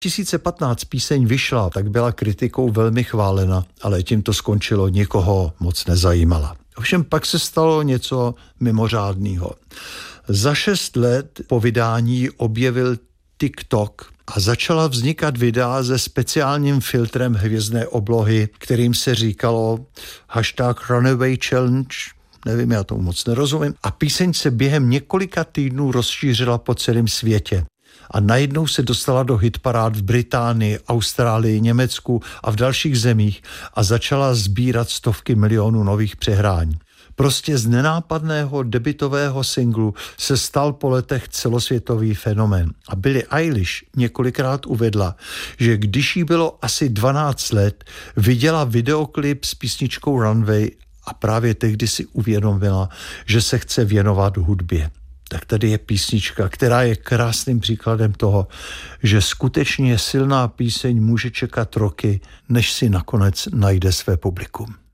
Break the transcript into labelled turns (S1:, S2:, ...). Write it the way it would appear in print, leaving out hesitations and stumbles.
S1: 2015 píseň vyšla, tak byla kritikou velmi chválena, ale tím to skončilo, nikoho moc nezajímala. Ovšem pak se stalo něco mimořádného. Za 6 let po vydání objevil TikTok a začala vznikat videa se speciálním filtrem hvězdné oblohy, kterým se říkalo #Runaway Challenge, nevím, já tomu moc nerozumím, a píseň se během několika týdnů rozšířila po celém světě. A najednou se dostala do hitparád v Británii, Austrálii, Německu a v dalších zemích a začala sbírat stovky milionů nových přehrání. Prostě z nenápadného debutového singlu se stal po letech celosvětový fenomén. A Billie Eilish několikrát uvedla, že když jí bylo asi 12 let, viděla videoklip s písničkou Runway a právě tehdy si uvědomila, že se chce věnovat hudbě. Tak tady je písnička, která je krásným příkladem toho, že skutečně silná píseň může čekat roky, než si nakonec najde své publikum.